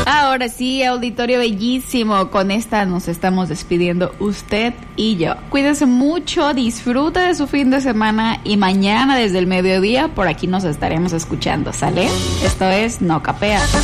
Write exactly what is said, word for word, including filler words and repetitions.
Ahora sí, auditorio bellísimo, con esta nos estamos despidiendo usted y yo. Cuídese mucho, disfrute de su fin de semana y mañana desde el mediodía por aquí nos estaremos escuchando, ¿sale? Esto es No Capeas.